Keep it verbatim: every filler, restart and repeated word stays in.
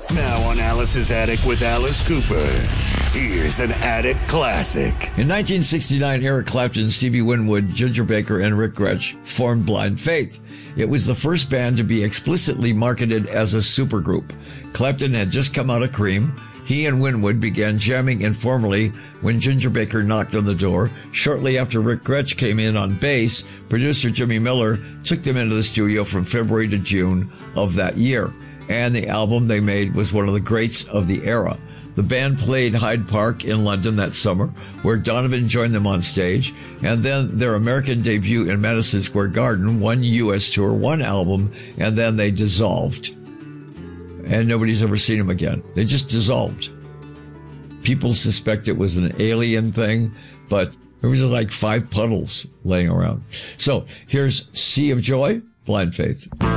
Now on Alice's Attic with Alice Cooper, here's an Attic classic. In nineteen sixty-nine, Eric Clapton, Stevie Winwood, Ginger Baker, and Rick Gretsch formed Blind Faith. It was the first band to be explicitly marketed as a supergroup. Clapton had just come out of Cream. He and Winwood began jamming informally when Ginger Baker knocked on the door. Shortly after Rick Gretsch came in on bass, producer Jimmy Miller took them into the studio from February to June of that year. And the album they made was one of the greats of the era. The band played Hyde Park in London that summer, where Donovan joined them on stage, and then their American debut in Madison Square Garden, one U S tour, one album, and then they dissolved. And nobody's ever seen them again. They just dissolved. People suspect it was an alien thing, but there was like five puddles laying around. So here's Sea of Joy, Blind Faith.